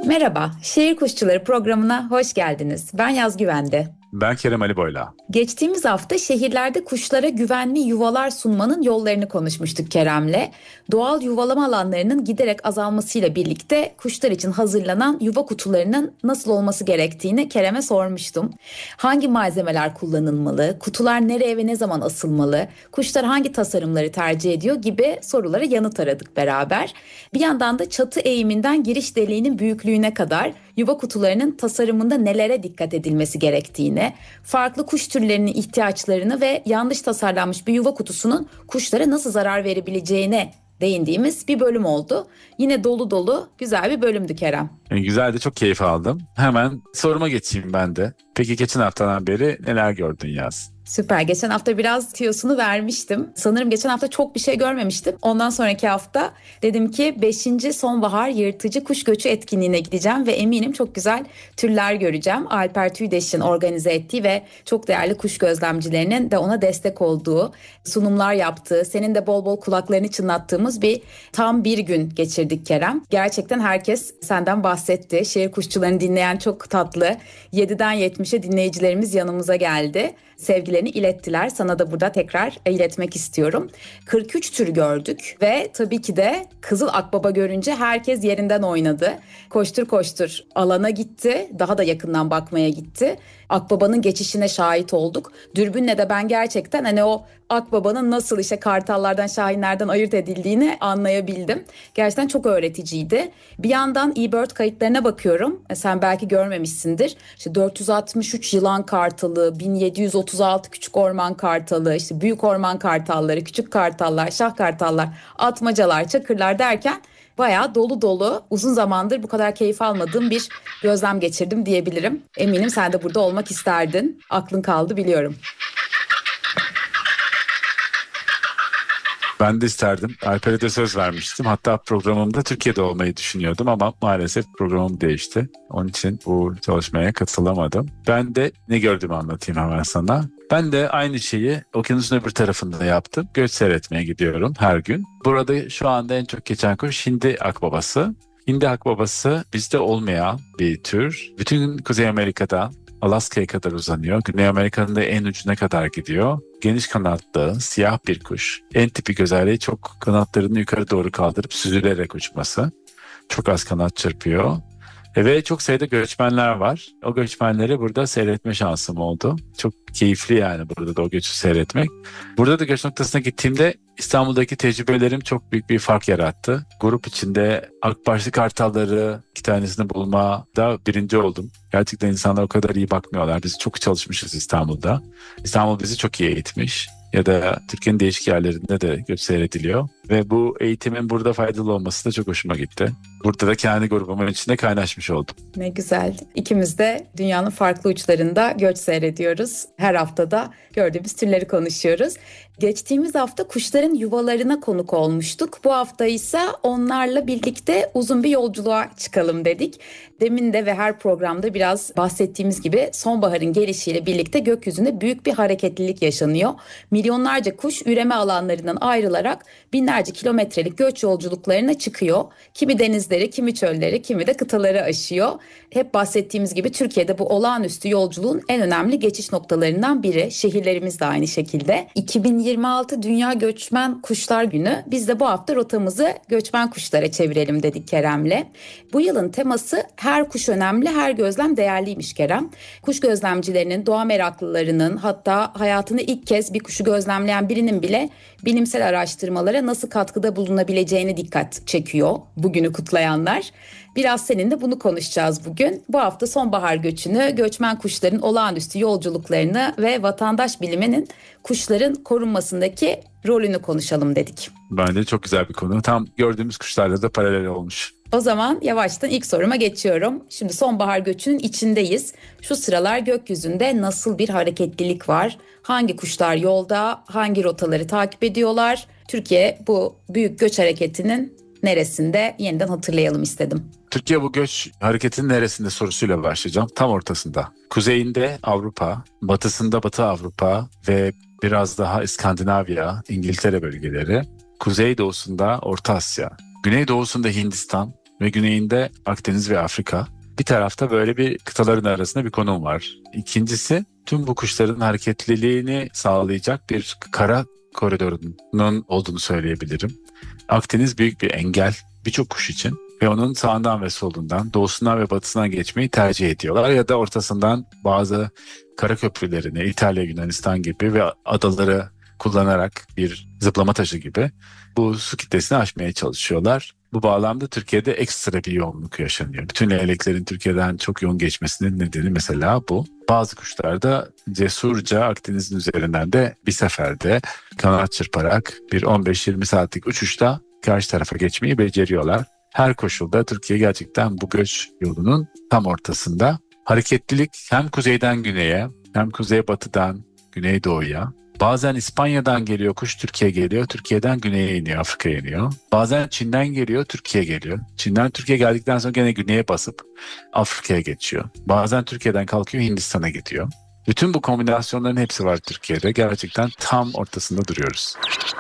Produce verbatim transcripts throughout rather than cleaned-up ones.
Merhaba, Şehir Kuşçuları programına hoş geldiniz. Ben Yaz Güvende. Ben Kerem Ali Boyla. Geçtiğimiz hafta şehirlerde kuşlara güvenli yuvalar sunmanın yollarını konuşmuştuk Kerem'le. Doğal yuvalama alanlarının giderek azalmasıyla birlikte kuşlar için hazırlanan yuva kutularının nasıl olması gerektiğini Kerem'e sormuştum. Hangi malzemeler kullanılmalı, kutular nereye ve ne zaman asılmalı, kuşlar hangi tasarımları tercih ediyor gibi sorulara yanıt aradık beraber. Bir yandan da çatı eğiminden giriş deliğinin büyüklüğüne kadar yuva kutularının tasarımında nelere dikkat edilmesi gerektiğini, farklı kuş türlerinin ihtiyaçlarını ve yanlış tasarlanmış bir yuva kutusunun kuşlara nasıl zarar verebileceğine değindiğimiz bir bölüm oldu. Yine dolu dolu güzel bir bölümdü Kerem. Yani güzeldi, çok keyif aldım. Hemen soruma geçeyim ben de. Peki geçen haftadan beri neler gördün Yaz? Süper. Geçen hafta biraz tüyosunu vermiştim. Sanırım geçen hafta çok bir şey görmemiştim. Ondan sonraki hafta dedim ki beşinci Sonbahar Yırtıcı Kuş Göçü etkinliğine gideceğim ve eminim çok güzel türler göreceğim. Alper Tüydeş'in organize ettiği ve çok değerli kuş gözlemcilerinin de ona destek olduğu, sunumlar yaptığı, senin de bol bol kulaklarını çınlattığımız bir tam bir gün geçirdik Kerem. Gerçekten herkes senden bahsetti. Şehir kuşçularını dinleyen çok tatlı yediden yetmişe dinleyicilerimiz yanımıza geldi. Sevgilerini ilettiler. Sana da burada tekrar iletmek istiyorum. kırk üç tür gördük ve tabii ki de Kızıl Akbaba görünce herkes yerinden oynadı. Koştur koştur alana gitti. Daha da yakından bakmaya gitti. Akbaba'nın geçişine şahit olduk. Dürbünle de ben gerçekten hani o Akbaba'nın nasıl işte kartallardan, şahinlerden ayırt edildiğini anlayabildim. Gerçekten çok öğreticiydi. Bir yandan eBird kayıtlarına bakıyorum. Sen belki görmemişsindir. İşte dört yüz altmış üç yılan kartalı, bin yedi yüz otuz altı küçük orman kartalı, işte büyük orman kartalları, küçük kartallar, şah kartallar, atmacalar, çakırlar derken bayağı dolu dolu, uzun zamandır bu kadar keyif almadığım bir gözlem geçirdim diyebilirim. Eminim sen de burada olmak isterdin. Aklın kaldı biliyorum. Ben de isterdim. Alper'e de söz vermiştim. Hatta programımda Türkiye'de olmayı düşünüyordum ama maalesef programım değişti. Onun için bu çalışmaya katılamadım. Ben de ne gördüğümü anlatayım hemen sana. Ben de aynı şeyi okyanusun öbür tarafında yaptım. Göç seyretmeye gidiyorum her gün. Burada şu anda en çok geçen kuş Hindi akbabası. Hindi akbabası bizde olmayan bir tür. Bütün Kuzey Amerika'dan Alaska'ya kadar uzanıyor. Güney Amerika'nın da en ucuna kadar gidiyor. Geniş kanatlı, siyah bir kuş. En tipik özelliği çok kanatlarını yukarı doğru kaldırıp süzülerek uçması. Çok az kanat çırpıyor. Ve çok sayıda göçmenler var. O göçmenleri burada seyretme şansım oldu. Çok keyifli yani burada da o göçü seyretmek. Burada da göç noktasına gittiğimde İstanbul'daki tecrübelerim çok büyük bir fark yarattı. Grup içinde akbaşlı kartalları iki tanesini bulmada birinci oldum. Gerçekten insanlar o kadar iyi bakmıyorlar. Biz çok çalışmışız İstanbul'da. İstanbul bizi çok iyi eğitmiş. Ya da Türkiye'nin değişik yerlerinde de göç seyrediliyor. Ve bu eğitimin burada faydalı olması da çok hoşuma gitti. Burada da kendi grubumun içinde kaynaşmış oldum. Ne güzel. İkimiz de dünyanın farklı uçlarında göç seyrediyoruz. Her haftada gördüğümüz türleri konuşuyoruz. Geçtiğimiz hafta kuşların yuvalarına konuk olmuştuk. Bu hafta ise onlarla birlikte uzun bir yolculuğa çıkalım dedik. Demin de ve her programda biraz bahsettiğimiz gibi sonbaharın gelişiyle birlikte gökyüzünde büyük bir hareketlilik yaşanıyor. Milyonlarca kuş üreme alanlarından ayrılarak binlerce kilometrelik göç yolculuklarına çıkıyor. Kimi denizleri, kimi çölleri, kimi de kıtaları aşıyor. Hep bahsettiğimiz gibi Türkiye'de bu olağanüstü yolculuğun en önemli geçiş noktalarından biri. Şehirlerimiz de aynı şekilde. iki bin yirmi altı Dünya Göçmen Kuşlar Günü. Biz de bu hafta rotamızı göçmen kuşlara çevirelim dedik Kerem'le. Bu yılın teması her kuş önemli, her gözlem değerliymiş Kerem. Kuş gözlemcilerinin, doğa meraklılarının, hatta hayatını ilk kez bir kuşu gözlemleyen birinin bile bilimsel araştırmalara nasıl katkıda bulunabileceğine dikkat çekiyor bugünü kutlayanlar. Biraz seninle bunu konuşacağız bugün. Bu hafta sonbahar göçünü, göçmen kuşların olağanüstü yolculuklarını ve vatandaş biliminin kuşların korunmasındaki rolünü konuşalım dedik. Bence çok güzel bir konu. Tam gördüğümüz kuşlarla da paralel olmuş. O zaman yavaştan ilk soruma geçiyorum. Şimdi sonbahar göçünün içindeyiz. Şu sıralar gökyüzünde nasıl bir hareketlilik var? Hangi kuşlar yolda, hangi rotaları takip ediyorlar? Türkiye bu büyük göç hareketinin neresinde? Yeniden hatırlayalım istedim. Türkiye bu göç hareketinin neresinde sorusuyla başlayacağım. Tam ortasında. Kuzeyinde Avrupa, batısında Batı Avrupa ve biraz daha İskandinavya, İngiltere bölgeleri. Kuzeydoğusunda Orta Asya, güneydoğusunda Hindistan, ve güneyinde Akdeniz ve Afrika. Bir tarafta böyle bir kıtaların arasında bir konum var. İkincisi, tüm bu kuşların hareketliliğini sağlayacak bir kara koridorunun olduğunu söyleyebilirim. Akdeniz büyük bir engel birçok kuş için ve onun sağından ve solundan, doğusundan ve batısından geçmeyi tercih ediyorlar. Ya da ortasından bazı kara köprülerini, İtalya, Yunanistan gibi ve adaları kullanarak bir zıplama taşı gibi bu su kitlesini aşmaya çalışıyorlar. Bu bağlamda Türkiye'de ekstra bir yoğunluk yaşanıyor. Bütün leyleklerin Türkiye'den çok yoğun geçmesinin nedeni mesela bu. Bazı kuşlar da cesurca Akdeniz'in üzerinden de bir seferde kanat çırparak bir on beş yirmi saatlik uçuşta karşı tarafa geçmeyi beceriyorlar. Her koşulda Türkiye gerçekten bu göç yolunun tam ortasında. Hareketlilik hem kuzeyden güneye hem kuzeybatıdan güneydoğuya. Bazen İspanya'dan geliyor kuş Türkiye'ye geliyor. Türkiye'den güneye iniyor, Afrika'ya iniyor. Bazen Çin'den geliyor, Türkiye'ye geliyor. Çin'den Türkiye'ye geldikten sonra gene güneye basıp Afrika'ya geçiyor. Bazen Türkiye'den kalkıyor, Hindistan'a gidiyor. Bütün bu kombinasyonların hepsi var Türkiye'de. Gerçekten tam ortasında duruyoruz.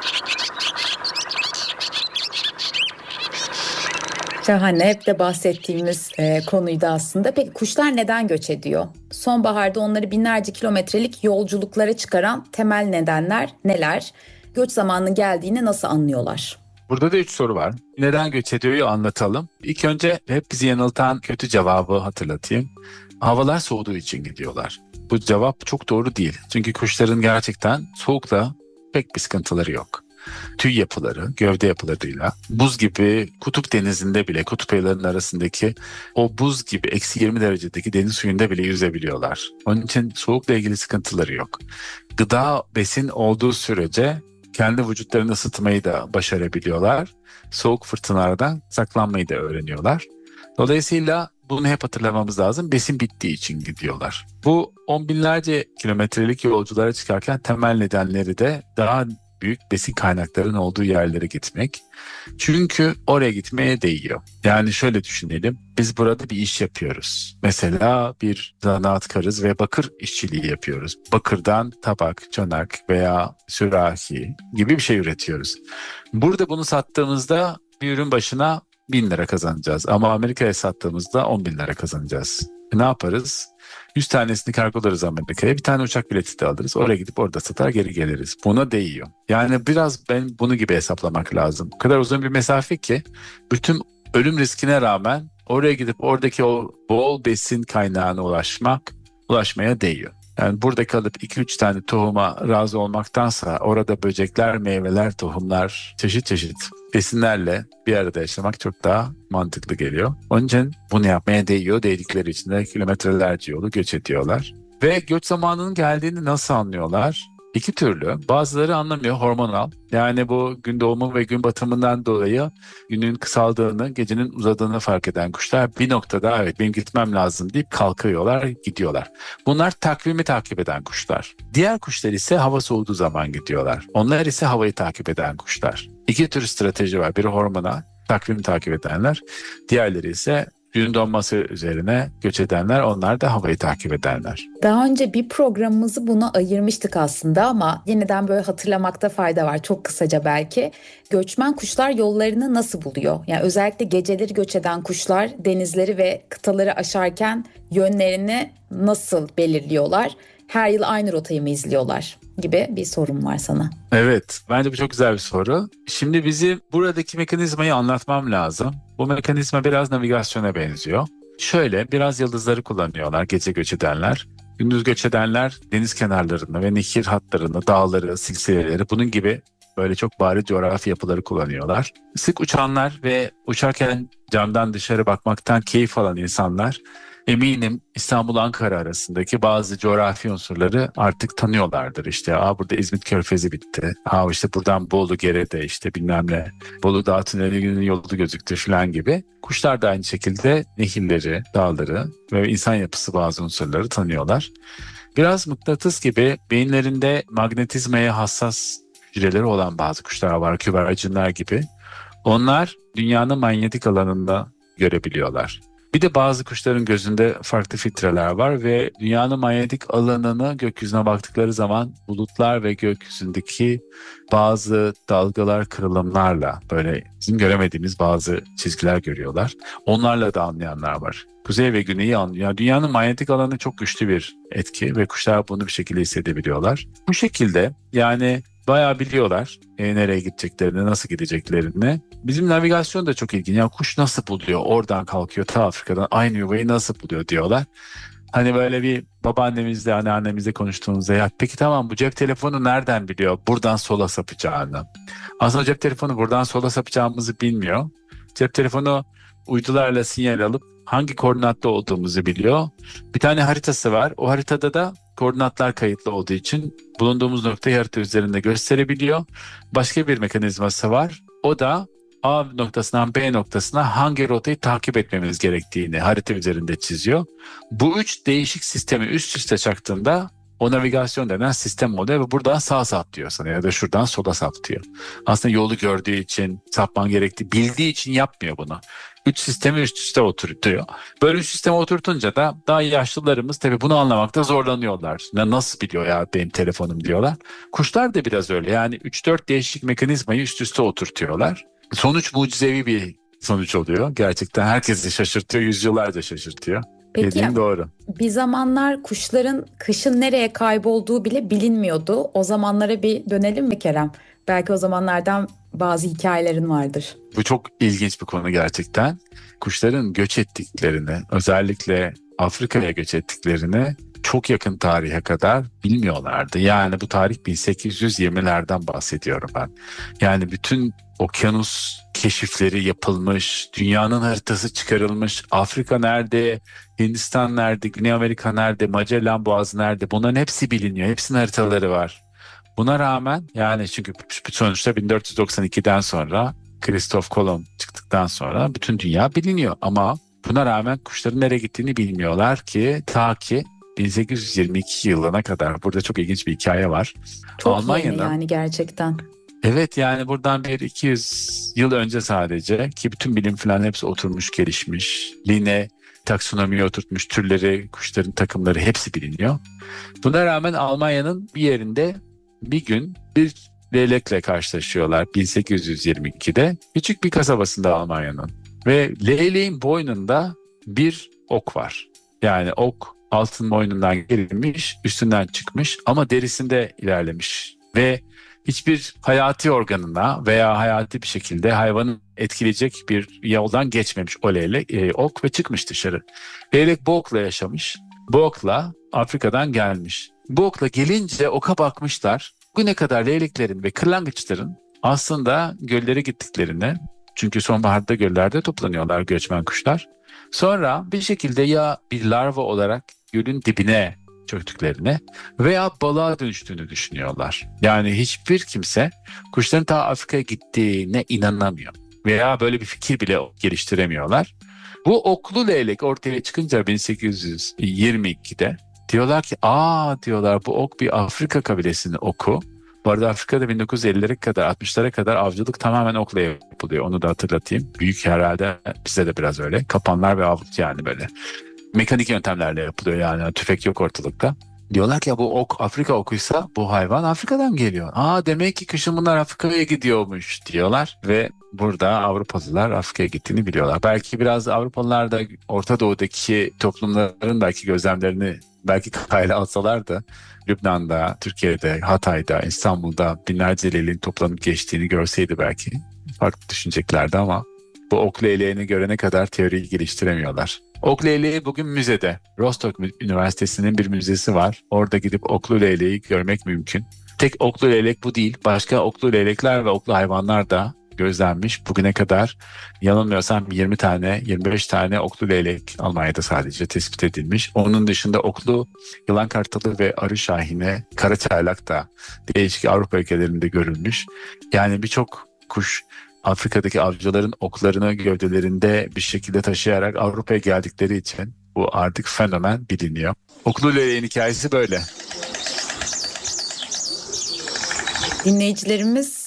Şahane, hep de bahsettiğimiz e, konuydu aslında. Peki kuşlar neden göç ediyor? Sonbaharda onları binlerce kilometrelik yolculuklara çıkaran temel nedenler neler? Göç zamanı geldiğini nasıl anlıyorlar? Burada da üç soru var. Neden göç ediyor'yu anlatalım. İlk önce hep bizi yanıltan kötü cevabı hatırlatayım. Havalar soğuduğu için gidiyorlar. Bu cevap çok doğru değil. Çünkü kuşların gerçekten soğukla pek bir sıkıntıları yok. Tüy yapıları, gövde yapılarıyla buz gibi kutup denizinde bile, kutup ayılarının arasındaki o buz gibi eksi yirmi derecedeki deniz suyunda bile yüzebiliyorlar. Onun için soğukla ilgili sıkıntıları yok. Gıda, besin olduğu sürece kendi vücutlarını ısıtmayı da başarabiliyorlar. Soğuk fırtınalardan saklanmayı da öğreniyorlar. Dolayısıyla bunu hep hatırlamamız lazım. Besin bittiği için gidiyorlar. Bu on binlerce kilometrelik yolculara çıkarken temel nedenleri de daha büyük besin kaynaklarının olduğu yerlere gitmek. Çünkü oraya gitmeye değiyor. Yani şöyle düşünelim. Biz burada bir iş yapıyoruz. Mesela bir zanaatkarız ve bakır işçiliği yapıyoruz. Bakırdan tabak, çanak veya sürahi gibi bir şey üretiyoruz. Burada bunu sattığımızda bir ürün başına bin lira kazanacağız. Ama Amerika'ya sattığımızda on bin lira kazanacağız. E ne yaparız? yüz tanesini kargolarız Amerika'ya. Bir tane uçak bileti de alırız. Oraya gidip orada satar geri geliriz. Buna değiyor. Yani biraz ben bunu gibi hesaplamak lazım. O kadar uzun bir mesafe ki bütün ölüm riskine rağmen oraya gidip oradaki o bol besin kaynağına ulaşmak, ulaşmaya değiyor. Yani burada kalıp iki üç tane tohuma razı olmaktansa orada böcekler, meyveler, tohumlar, çeşit çeşit besinlerle bir arada yaşamak çok daha mantıklı geliyor. Onun için bunu yapmaya değiyor. Değdikleri için de kilometrelerce yolu göç ediyorlar. Ve göç zamanının geldiğini nasıl anlıyorlar? İki türlü. Bazıları anlamıyor, hormonal. Yani bu gün doğumu ve gün batımından dolayı günün kısaldığını, gecenin uzadığını fark eden kuşlar bir noktada evet benim gitmem lazım deyip kalkıyorlar, gidiyorlar. Bunlar takvimi takip eden kuşlar. Diğer kuşlar ise hava soğuduğu zaman gidiyorlar. Onlar ise havayı takip eden kuşlar. İki tür strateji var. Biri hormonal, takvimi takip edenler. Diğerleri ise gün donması üzerine göç edenler, onlar da havayı takip edenler. Daha önce bir programımızı buna ayırmıştık aslında ama yeniden böyle hatırlamakta fayda var. Çok kısaca belki. Göçmen kuşlar yollarını nasıl buluyor? Yani özellikle geceleri göç eden kuşlar denizleri ve kıtaları aşarken yönlerini nasıl belirliyorlar? Her yıl aynı rotayı mı izliyorlar? Gibi bir sorum var sana. Evet, bence bu çok güzel bir soru. Şimdi bizi buradaki mekanizmayı anlatmam lazım. Bu mekanizma biraz navigasyona benziyor. Şöyle, biraz yıldızları kullanıyorlar gece göç edenler. Gündüz göç edenler deniz kenarlarını ve nehir hatlarını, dağları, silsileleri bunun gibi böyle çok bariz coğrafi yapıları kullanıyorlar. Sık uçanlar ve uçarken camdan dışarı bakmaktan keyif alan insanlar eminim İstanbul-Ankara arasındaki bazı coğrafi unsurları artık tanıyorlardır. İşte Aa, burada İzmit Körfezi bitti. Aa, işte buradan Bolu Gere'de işte bilmem ne. Bolu Dağ Tüneli'nin yolu gözüktü falan gibi. Kuşlar da aynı şekilde nehirleri, dağları ve insan yapısı bazı unsurları tanıyorlar. Biraz mıknatıs gibi beyinlerinde magnetizmaya hassas hücreleri olan bazı kuşlar var. Güvercinler gibi. Onlar dünyanın manyetik alanında görebiliyorlar. Bir de bazı kuşların gözünde farklı filtreler var ve dünyanın manyetik alanını gökyüzüne baktıkları zaman bulutlar ve gökyüzündeki bazı dalgalar, kırılımlarla böyle bizim göremediğimiz bazı çizgiler görüyorlar. Onlarla da anlayanlar var. Kuzey ve güneyi anlıyor. Yani dünyanın manyetik alanı çok güçlü bir etki ve kuşlar bunu bir şekilde hissedebiliyorlar. Bu şekilde yani bayağı biliyorlar e, nereye gideceklerini, nasıl gideceklerini. Bizim navigasyon da çok ilginç. Yani kuş nasıl buluyor? Oradan kalkıyor ta Afrika'dan aynı yuvayı nasıl buluyor diyorlar. Hani böyle bir babaannemizle, anneannemizle konuştuğumuzda ya peki tamam bu cep telefonu nereden biliyor buradan sola sapacağını? Aslında cep telefonu buradan sola sapacağımızı bilmiyor. Cep telefonu uydularla sinyal alıp hangi koordinatta olduğumuzu biliyor. Bir tane haritası var. O haritada da koordinatlar kayıtlı olduğu için bulunduğumuz noktayı harita üzerinde gösterebiliyor. Başka bir mekanizması var. O da A noktasından B noktasına hangi rotayı takip etmemiz gerektiğini harita üzerinde çiziyor. Bu üç değişik sistemi üst üste çaktığında o navigasyon denen sistem oluyor ve buradan sağa sap diyor sana ya da şuradan sola sap diyor. Aslında yolu gördüğü için, sapman gerektiği, bildiği için yapmıyor bunu. Üç sistemi üst üste oturtuyor. Böyle üç sisteme oturtunca da daha yaşlılarımız tabii bunu anlamakta zorlanıyorlar. Nasıl biliyor ya benim telefonum diyorlar. Kuşlar da biraz öyle yani üç dört değişik mekanizmayı üst üste oturtuyorlar. Sonuç mucizevi bir sonuç oluyor. Gerçekten herkesi şaşırtıyor, yüzyıllarca şaşırtıyor. Peki Dediğim doğru. bir zamanlar kuşların kışın nereye kaybolduğu bile bilinmiyordu. O zamanlara bir dönelim mi Kerem? Belki o zamanlardan bazı hikayelerin vardır. Bu çok ilginç bir konu gerçekten. Kuşların göç ettiklerini, özellikle Afrika'ya göç ettiklerini çok yakın tarihe kadar bilmiyorlardı. Yani bu tarih bin sekiz yüz yirmilerden bahsediyorum ben. Yani bütün okyanus keşifleri yapılmış, dünyanın haritası çıkarılmış, Afrika nerede, Hindistan nerede, Güney Amerika nerede, Magellan Boğazı nerede, bunların hepsi biliniyor, hepsinin haritaları var. Buna rağmen yani çünkü sonuçta bin dört yüz doksan ikiden sonra Christoph Kolomb çıktıktan sonra bütün dünya biliniyor ama buna rağmen kuşların nereye gittiğini bilmiyorlar ki ta ki bin sekiz yüz yirmi iki yılına kadar. Burada çok ilginç bir hikaye var. Çok Almanya'nın, yeni yani gerçekten. evet yani buradan bir iki yüz yıl önce sadece ki bütün bilim falan hepsi oturmuş gelişmiş. Linne taksonomiye oturtmuş türleri, kuşların takımları hepsi biliniyor. Buna rağmen Almanya'nın bir yerinde bir gün bir leylekle karşılaşıyorlar bin sekiz yüz yirmi ikide. Küçük bir kasabasında Almanya'nın. Ve leyleğin boynunda bir ok var. Yani ok altın boynundan gerilmiş, üstünden çıkmış ama derisinde ilerlemiş. Ve hiçbir hayati organına veya hayati bir şekilde hayvanı etkileyecek bir yoldan geçmemiş o leylek, e, ok ve çıkmış dışarı. Leylek bu okla yaşamış. Bu okla Afrika'dan gelmiş. Bu okla gelince oka bakmışlar. Bugüne kadar leyleklerin ve kırlangıçların aslında göllere gittiklerini, çünkü sonbaharda göllerde toplanıyorlar göçmen kuşlar. Sonra bir şekilde ya bir larva olarak gölün dibine çöktüklerini veya balığa dönüştüğünü düşünüyorlar. Yani hiçbir kimse kuşların ta Afrika'ya gittiğine inanamıyor veya böyle bir fikir bile geliştiremiyorlar. Bu oklu leylek ortaya çıkınca bin sekiz yüz yirmi ikide diyorlar ki aa diyorlar bu ok bir Afrika kabilesinin oku. Bu arada Afrika'da bin dokuz yüz ellilere kadar altmışlara kadar avcılık tamamen okla yapılıyor. Onu da hatırlatayım. Büyük herhalde bize de biraz öyle. Kapanlar ve avcılık yani böyle. Mekanik yöntemlerle yapılıyor yani tüfek yok ortalıkta. Diyorlar ki ya bu ok Afrika okuysa bu hayvan Afrika'dan geliyor. Aa demek ki kışın bunlar Afrika'ya gidiyormuş diyorlar ve burada Avrupalılar Afrika'ya gittiğini biliyorlar. Belki biraz Avrupalılar da Orta Doğu'daki toplumların belki gözlemlerini belki kayla alsalar da Lübnan'da, Türkiye'de, Hatay'da, İstanbul'da binlerce leyleğin toplanıp geçtiğini görseydi belki farklı düşüneceklerdi ama bu ok leyleğini görene kadar teoriyi geliştiremiyorlar. Ok leyleği bugün müzede. Rostock Üniversitesi'nin bir müzesi var. Orada gidip oklu leyleği görmek mümkün. Tek oklu leylek bu değil. Başka oklu leylekler ve oklu hayvanlar da gözlenmiş. Bugüne kadar yanılmıyorsam yirmi tane, yirmi beş tane oklu leylek Almanya'da sadece tespit edilmiş. Onun dışında oklu yılan kartalı ve arı şahine, karaçaylak da değişik Avrupa ülkelerinde görülmüş. Yani birçok kuş Afrika'daki avcıların oklarını gövdelerinde bir şekilde taşıyarak Avrupa'ya geldikleri için bu artık fenomen biliniyor. Oklu leyleğin hikayesi böyle. Dinleyicilerimiz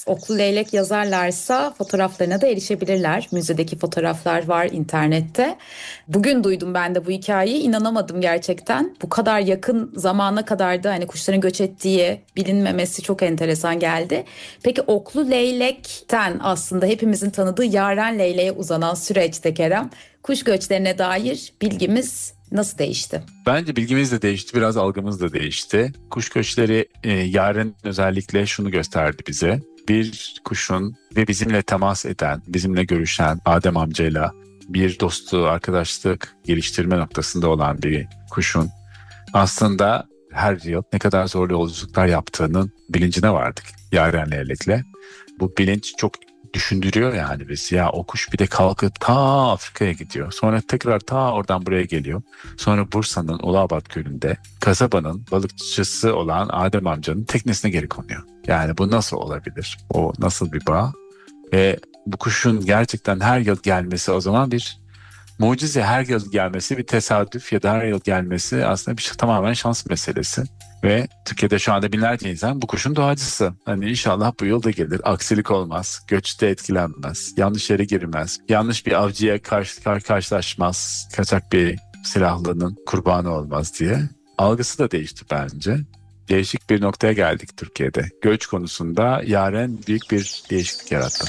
biraz oklu leylek yazarlarsa fotoğraflarına da erişebilirler. Müzedeki fotoğraflar var internette. Bugün duydum ben de bu hikayeyi, inanamadım gerçekten. Bu kadar yakın zamana kadar da hani kuşların göç ettiği bilinmemesi çok enteresan geldi. Peki oklu leylekten aslında hepimizin tanıdığı yaren leyleğe uzanan süreçte Kerem, kuş göçlerine dair bilgimiz nasıl değişti? Bence bilgimiz de değişti, biraz algımız da değişti. Kuş göçleri e, yarın özellikle şunu gösterdi bize. Bir kuşun ve bizimle temas eden, bizimle görüşen Adem amcayla bir dostluğu, arkadaşlık geliştirme noktasında olan bir kuşun aslında her yıl ne kadar zorlu yolculuklar yaptığının bilincine vardık yaren leylekle. Bu bilinç çok düşündürüyor yani bizi. Ya o kuş bir de kalkıp ta Afrika'ya gidiyor. Sonra tekrar ta oradan buraya geliyor. Sonra Bursa'nın Uluabat Gölü'nde kasabanın balıkçısı olan Adem amcanın teknesine geri konuyor. Yani bu nasıl olabilir? O nasıl bir bağ? Ve bu kuşun gerçekten her yıl gelmesi o zaman bir mucize, her yıl gelmesi bir tesadüf ya da her yıl gelmesi aslında bir şey, tamamen şans meselesi. Ve Türkiye'de şu anda binlerce insan bu kuşun doğacısı. Hani inşallah bu yıl da gelir. Aksilik olmaz. Göçte etkilenmez. Yanlış yere girmez. Yanlış bir avcıya karşı, karşılaşmaz. Kaçak bir silahlının kurbanı olmaz diye. Algısı da değişti bence. Değişik bir noktaya geldik Türkiye'de. Göç konusunda yaren büyük bir değişiklik yarattı.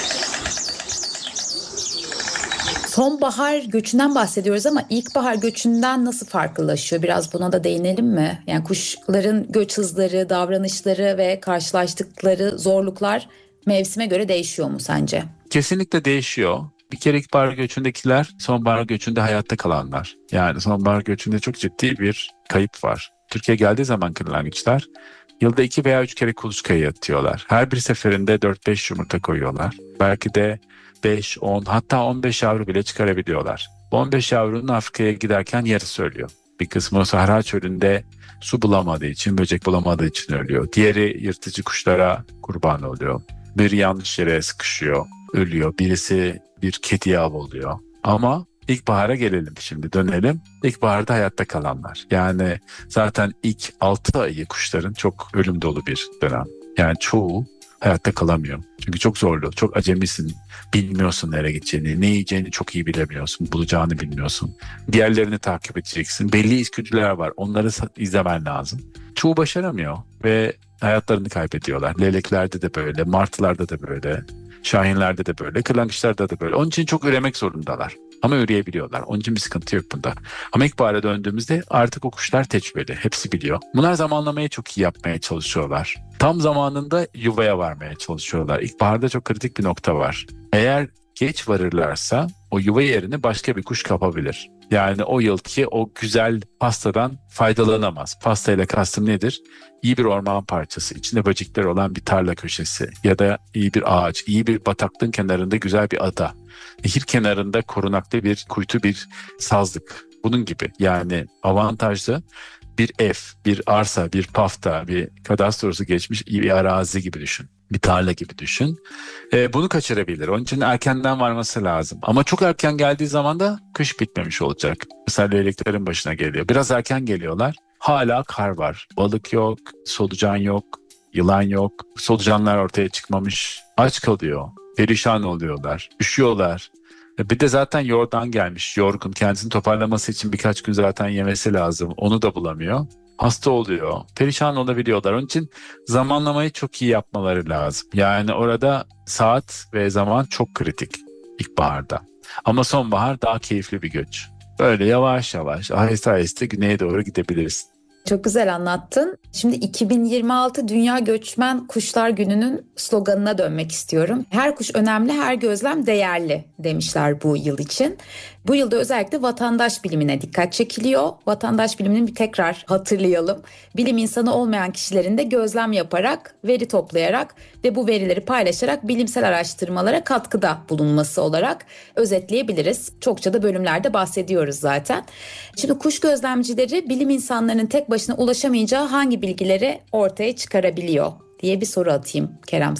Sonbahar göçünden bahsediyoruz ama ilkbahar göçünden nasıl farklılaşıyor? Biraz buna da değinelim mi? Yani kuşların göç hızları, davranışları ve karşılaştıkları zorluklar mevsime göre değişiyor mu sence? Kesinlikle değişiyor. Bir kere ilkbahar göçündekiler sonbahar göçünde hayatta kalanlar. Yani sonbahar göçünde çok ciddi bir kayıp var. Türkiye'ye geldiği zaman kırlangıçlar yılda iki veya üç kere kuluçkaya atıyorlar. Her bir seferinde dört beş yumurta koyuyorlar. Belki de beş, on hatta on beş yavru bile çıkarabiliyorlar. on beş yavrunun Afrika'ya giderken yarısı ölüyor. Bir kısmı Sahra Çölü'nde su bulamadığı için, böcek bulamadığı için ölüyor. Diğeri yırtıcı kuşlara kurban oluyor. Biri yanlış yere sıkışıyor, ölüyor. Birisi bir kediye av oluyor. Ama ilkbahara gelelim şimdi, dönelim. İlkbaharda hayatta kalanlar. Yani zaten ilk altı ayı kuşların çok ölüm dolu bir dönem. Yani çoğu hayatta kalamıyor. Çünkü çok zorlu, çok acemisin. Bilmiyorsun nereye gideceğini, ne yiyeceğini çok iyi bilemiyorsun, bulacağını bilmiyorsun. Diğerlerini takip edeceksin. Belli içgüdüler var, onları izlemen lazım. Çoğu başaramıyor ve hayatlarını kaybediyorlar. Leyleklerde de böyle, martılarda da böyle, şahinlerde de böyle, kırlangıçlarda da böyle. Onun için çok üremek zorundalar. Ama üreyebiliyorlar. Onun için bir sıkıntı yok bunda. Ama ilkbahara döndüğümüzde artık o kuşlar tecrübeli. Hepsi biliyor. Bunlar zamanlamayı çok iyi yapmaya çalışıyorlar. Tam zamanında yuvaya varmaya çalışıyorlar. İlkbaharda çok kritik bir nokta var. Eğer geç varırlarsa o yuva yerini başka bir kuş kapabilir. Yani o yılki o güzel pastadan faydalanamaz. Pastayla kastım nedir? İyi bir orman parçası, içinde böcekler olan bir tarla köşesi ya da iyi bir ağaç, iyi bir bataklığın kenarında güzel bir ada. Nehir kenarında korunaklı bir kuytu, bir sazlık. Bunun gibi yani avantajlı bir ev, bir arsa, bir pafta, bir kadastrosu geçmiş bir arazi gibi düşün. Bir tarla gibi düşün. Ee, bunu kaçırabilir. Onun için erkenden varması lazım. Ama çok erken geldiği zaman da kış bitmemiş olacak. Mesela leyleklerin başına geliyor. Biraz erken geliyorlar. Hala kar var. Balık yok, solucan yok, yılan yok. Solucanlar ortaya çıkmamış. Aç kalıyor. Perişan oluyorlar. Üşüyorlar. Bir de zaten yordan gelmiş. Yorgun. Kendisini toparlaması için birkaç gün zaten yemesi lazım. Onu da bulamıyor. Hasta oluyor. Perişan olabiliyorlar. Onun için zamanlamayı çok iyi yapmaları lazım. Yani orada saat ve zaman çok kritik ilkbaharda. Ama sonbahar daha keyifli bir göç. Böyle yavaş yavaş, aheste aheste güneye doğru gidebilirsin. Çok güzel anlattın. Şimdi iki bin yirmi altı Dünya Göçmen Kuşlar Günü'nün sloganına dönmek istiyorum. Her kuş önemli, her gözlem değerli demişler bu yıl için. Bu yılda özellikle vatandaş bilimine dikkat çekiliyor. Vatandaş bilimini bir tekrar hatırlayalım. Bilim insanı olmayan kişilerin de gözlem yaparak, veri toplayarak ve bu verileri paylaşarak bilimsel araştırmalara katkıda bulunması olarak özetleyebiliriz. Çokça da bölümlerde bahsediyoruz zaten. Şimdi kuş gözlemcileri bilim insanlarının tek başına ulaşamayacağı hangi bilgileri ortaya çıkarabiliyor diye bir soru atayım Kerem sana.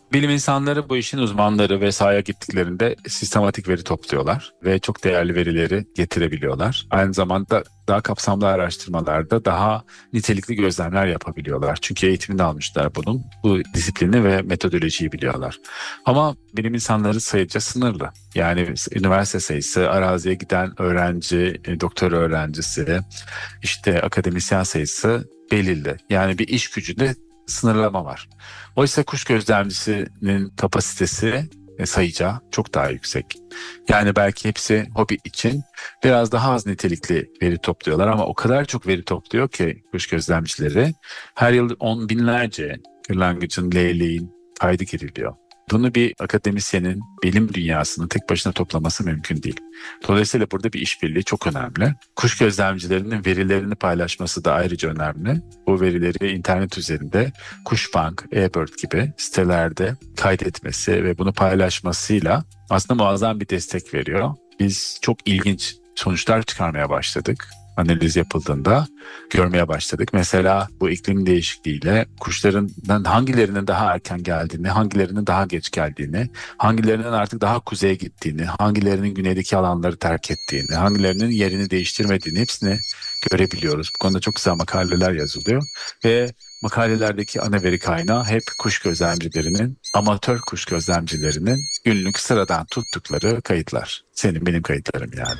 Bilim insanları bu işin uzmanları ve sahaya gittiklerinde sistematik veri topluyorlar ve çok değerli verileri getirebiliyorlar. Aynı zamanda daha kapsamlı araştırmalarda daha nitelikli gözlemler yapabiliyorlar. Çünkü eğitimini almışlar bunun. Bu disiplini ve metodolojiyi biliyorlar. Ama bilim insanları sayıca sınırlı. Yani üniversite sayısı, araziye giden öğrenci, doktora öğrencisi, işte akademisyen sayısı belirli. Yani bir iş gücünde sınırlama var. Oysa kuş gözlemcisinin kapasitesi e, sayıca çok daha yüksek. Yani belki hepsi hobi için biraz daha az nitelikli veri topluyorlar ama o kadar çok veri topluyor ki kuş gözlemcileri her yıl on binlerce kırlangıcın, leyleğin kaydı giriliyor. Bunu bir akademisyenin bilim dünyasını tek başına toplaması mümkün değil. Dolayısıyla burada bir işbirliği çok önemli. Kuş gözlemcilerinin verilerini paylaşması da ayrıca önemli. Bu verileri internet üzerinde Kuşbank, eBird gibi sitelerde kaydetmesi ve bunu paylaşmasıyla aslında muazzam bir destek veriyor. Biz çok ilginç sonuçlar çıkarmaya başladık. Analiz yapıldığında görmeye başladık. Mesela bu iklim değişikliğiyle kuşların hangilerinin daha erken geldiğini, hangilerinin daha geç geldiğini, hangilerinin artık daha kuzeye gittiğini, hangilerinin güneydeki alanları terk ettiğini, hangilerinin yerini değiştirmediğini hepsini görebiliyoruz. Bu konuda çok güzel makaleler yazılıyor ve makalelerdeki ana veri kaynağı hep kuş gözlemcilerinin, amatör kuş gözlemcilerinin günlük sıradan tuttukları kayıtlar. Senin benim kayıtlarım yani.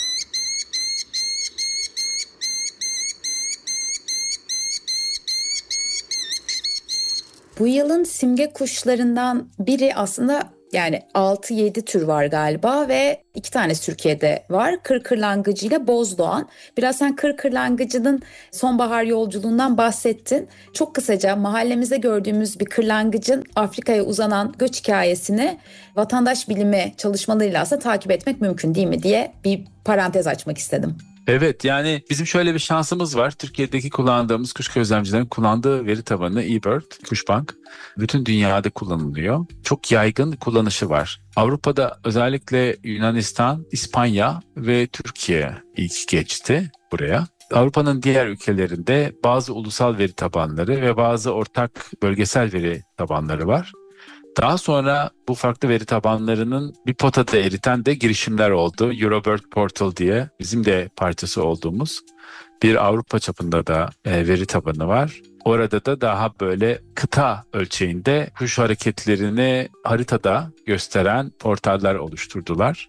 Bu yılın simge kuşlarından biri aslında yani altı yedi tür var galiba ve iki tane Türkiye'de var. Kır kırlangıcı ile bozdoğan. Biraz sen kır kırlangıcının sonbahar yolculuğundan bahsettin. Çok kısaca mahallemizde gördüğümüz bir kırlangıcın Afrika'ya uzanan göç hikayesini vatandaş bilimi çalışmalarıyla aslında takip etmek mümkün değil mi diye bir parantez açmak istedim. Evet, yani bizim şöyle bir şansımız var. Türkiye'deki kullandığımız kuş gözlemcilerin kullandığı veri tabanı eBird, Kuşbank bütün dünyada kullanılıyor. Çok yaygın kullanışı var. Avrupa'da özellikle Yunanistan, İspanya ve Türkiye ilk geçti buraya. Avrupa'nın diğer ülkelerinde bazı ulusal veri tabanları ve bazı ortak bölgesel veri tabanları var. Daha sonra bu farklı veri tabanlarının bir potada eriten de girişimler oldu. Eurobird Portal diye bizim de parçası olduğumuz bir Avrupa çapında da e, veri tabanı var. Orada da daha böyle kıta ölçeğinde kuş hareketlerini haritada gösteren portaller oluşturdular.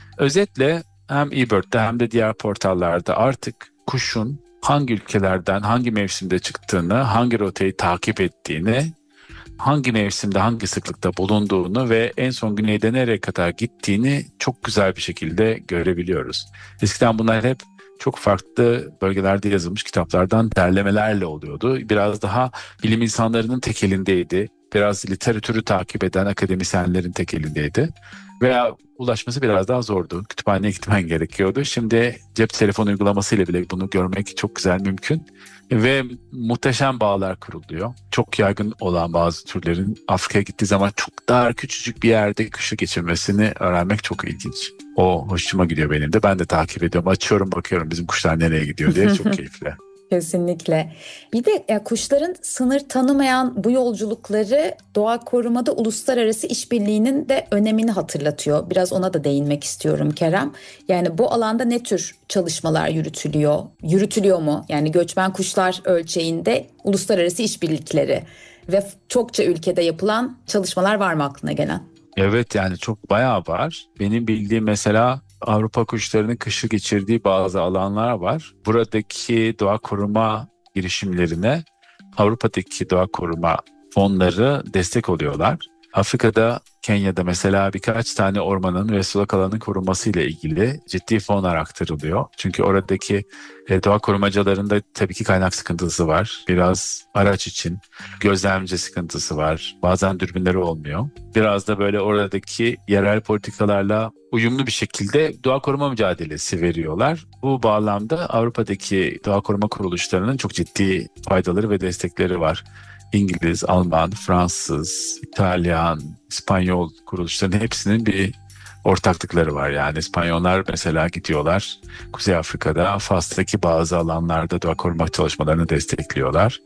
Özetle hem eBird'de hem de diğer portallarda artık kuşun hangi ülkelerden hangi mevsimde çıktığını, hangi rotayı takip ettiğini, hangi mevsimde hangi sıklıkta bulunduğunu ve en son güneyde nereye kadar gittiğini çok güzel bir şekilde görebiliyoruz. Eskiden bunlar hep çok farklı bölgelerde yazılmış kitaplardan derlemelerle oluyordu. Biraz daha bilim insanlarının tek elindeydi. Biraz literatürü takip eden akademisyenlerin tek elindeydi. Veya ulaşması biraz daha zordu. Kütüphaneye gitmen gerekiyordu. Şimdi cep telefonu uygulamasıyla bile bunu görmek çok güzel mümkün. Ve muhteşem bağlar kuruluyor. Çok yaygın olan bazı türlerin Afrika'ya gittiği zaman çok daha küçücük bir yerde kışı geçirmesini öğrenmek çok ilginç. O hoşuma gidiyor benim de. Ben de takip ediyorum. Açıyorum, bakıyorum bizim kuşlar nereye gidiyor diye. Çok keyifli. Kesinlikle. Bir de ya, kuşların sınır tanımayan bu yolculukları doğa korumada uluslararası işbirliğinin de önemini hatırlatıyor. Biraz ona da değinmek istiyorum Kerem. Yani bu alanda ne tür çalışmalar yürütülüyor? Yürütülüyor mu? Yani göçmen kuşlar ölçeğinde uluslararası işbirlikleri ve çokça ülkede yapılan çalışmalar var mı aklına gelen? Evet, yani çok bayağı var. Benim bildiğim mesela Avrupa kuşlarının kışı geçirdiği bazı alanlar var. Buradaki doğa koruma girişimlerine Avrupa'daki doğa koruma fonları destek oluyorlar. Afrika'da, Kenya'da mesela birkaç tane ormanın ve sulak alanın korunması ile ilgili ciddi fonlar aktarılıyor. Çünkü oradaki e, doğa korumacılarında tabii ki kaynak sıkıntısı var. Biraz araç için gözlemci sıkıntısı var. Bazen dürbünleri olmuyor. Biraz da böyle oradaki yerel politikalarla uyumlu bir şekilde doğa koruma mücadelesi veriyorlar. Bu bağlamda Avrupa'daki doğa koruma kuruluşlarının çok ciddi faydaları ve destekleri var. İngiliz, Alman, Fransız, İtalyan, İspanyol kuruluşların hepsinin bir ortaklıkları var. Yani İspanyollar mesela gidiyorlar Kuzey Afrika'da, Fas'taki bazı alanlarda doğa koruma çalışmalarını destekliyorlar.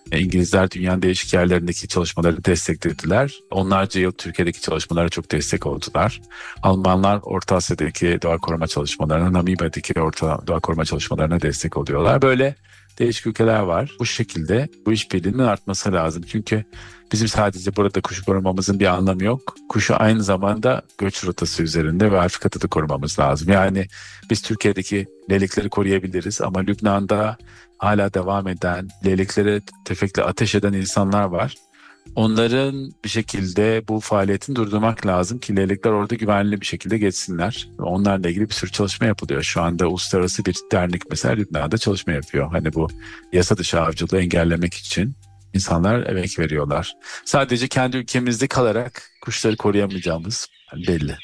İngilizler dünyanın değişik yerlerindeki çalışmaları desteklediler. Onlarca yıl Türkiye'deki çalışmalara çok destek oldular. Almanlar Orta Asya'daki doğa koruma çalışmalarına, Namibya'daki orta doğa koruma çalışmalarına destek oluyorlar. Böyle değişik ülkeler var. Bu şekilde bu işbirliğinin artması lazım. Çünkü bizim sadece burada kuşu korumamızın bir anlamı yok. Kuşu aynı zamanda göç rotası üzerinde ve Afrika'da da korumamız lazım. Yani biz Türkiye'deki leylekleri koruyabiliriz ama Lübnan'da hala devam eden, leyleklere tüfekle ateş eden insanlar var. Onların bir şekilde bu faaliyetini durdurmak lazım ki leylekler orada güvenli bir şekilde geçsinler. Onlarla ilgili bir sürü çalışma yapılıyor. Şu anda uluslararası bir dernek mesela Lübnan'da çalışma yapıyor. Hani bu yasa dışı avcılığı engellemek için insanlar emek veriyorlar. Sadece kendi ülkemizde kalarak kuşları koruyamayacağımız belli.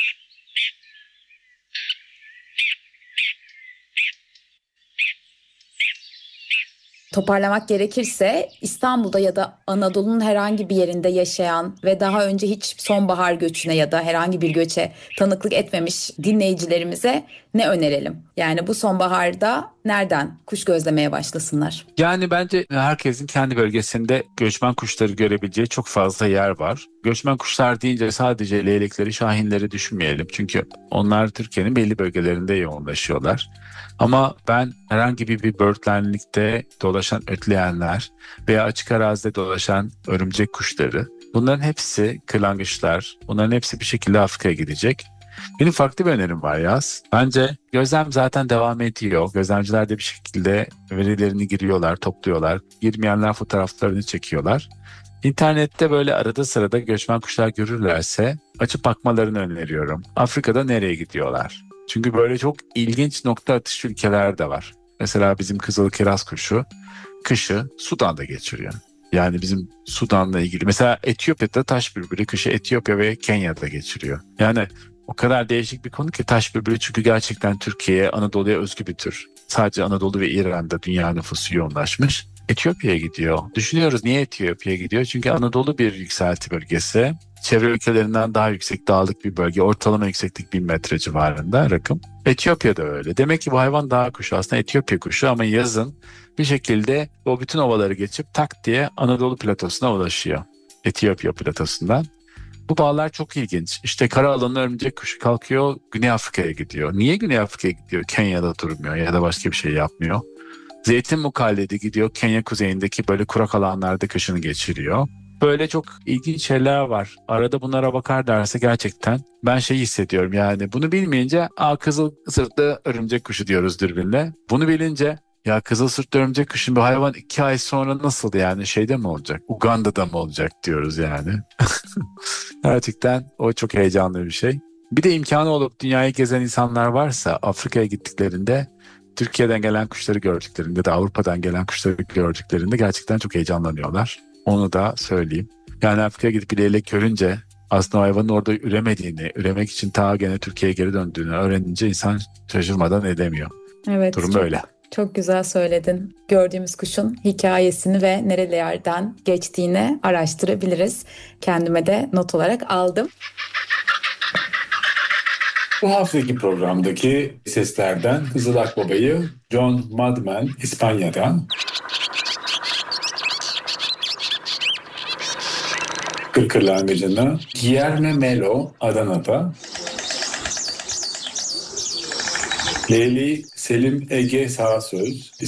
Toparlamak gerekirse İstanbul'da ya da Anadolu'nun herhangi bir yerinde yaşayan ve daha önce hiç sonbahar göçüne ya da herhangi bir göçe tanıklık etmemiş dinleyicilerimize ne önerelim? Yani bu sonbaharda nereden kuş gözlemeye başlasınlar? Yani bence herkesin kendi bölgesinde göçmen kuşları görebileceği çok fazla yer var. Göçmen kuşlar deyince sadece leylekleri, şahinleri düşünmeyelim. Çünkü onlar Türkiye'nin belli bölgelerinde yoğunlaşıyorlar. Ama ben herhangi bir, bir birdlandlikte dolaşan ötleyenler veya açık arazide dolaşan örümcek kuşları, bunların hepsi kırlangıçlar, bunların hepsi bir şekilde Afrika'ya gidecek. Benim farklı bir önerim var Yaz. Bence gözlem zaten devam ediyor. Gözlemciler de bir şekilde verilerini giriyorlar, topluyorlar. Girmeyenler fotoğraflarını çekiyorlar. İnternette böyle arada sırada göçmen kuşlar görürlerse açıp bakmalarını öneriyorum. Afrika'da nereye gidiyorlar? Çünkü böyle çok ilginç nokta atışı ülkeler de var. Mesela bizim kızıl kiraz kuşu kışı Sudan'da geçiriyor. Yani bizim Sudan'la ilgili. Mesela Etiyopya'da taş bülbülü kışı Etiyopya ve Kenya'da geçiriyor. Yani o kadar değişik bir konu ki taş bülbülü, çünkü gerçekten Türkiye'ye, Anadolu'ya özgü bir tür. Sadece Anadolu ve İran'da dünya nüfusu yoğunlaşmış. Etiyopya'ya gidiyor. Düşünüyoruz niye Etiyopya'ya gidiyor? Çünkü Anadolu bir yükselti bölgesi. Çevre ülkelerinden daha yüksek dağlık bir bölge. Ortalama yükseklik bin metre civarında rakım. Etiyopya'da öyle. Demek ki bu hayvan dağ kuşu, aslında Etiyopya kuşu, ama yazın bir şekilde o bütün ovaları geçip tak diye Anadolu platosuna ulaşıyor. Etiyopya platosundan. Bu bağlar çok ilginç. İşte kara alanı örümcek kuşu kalkıyor, Güney Afrika'ya gidiyor. Niye Güney Afrika'ya gidiyor? Kenya'da durmuyor ya da başka bir şey yapmıyor. Zeytin mukalledi gidiyor, Kenya kuzeyindeki böyle kurak alanlarda kışını geçiriyor. Böyle çok ilginç şeyler var. Arada bunlara bakar derse gerçekten ben şey hissediyorum, yani bunu bilmeyince aa kızıl sırtlı örümcek kuşu diyoruz dürbünle. Bunu bilince ya kızıl sırtlı örümcek kuşun bir hayvan iki ay sonra nasıl, yani şeyde mi olacak? Uganda'da mı olacak diyoruz yani. Gerçekten o çok heyecanlı bir şey. Bir de imkanı olup dünyayı gezen insanlar varsa Afrika'ya gittiklerinde, Türkiye'den gelen kuşları gördüklerinde de Avrupa'dan gelen kuşları gördüklerinde gerçekten çok heyecanlanıyorlar. Onu da söyleyeyim. Yani Afrika'ya gidip bir leylek görünce aslında hayvanın orada üremediğini, üremek için ta gene Türkiye'ye geri döndüğünü öğrenince insan şaşırmadan edemiyor. Evet, Durum çok, böyle. Çok güzel söyledin. Gördüğümüz kuşun hikayesini ve nerelerden geçtiğini araştırabiliriz. Kendime de not olarak aldım. Bu haftaki programdaki seslerden Kızıl Akbaba'yı John Madman İspanya'dan, Kırkırlangıcı'nı Guillermo Melo Adana'da, Leyli Selim Ege Sağsöz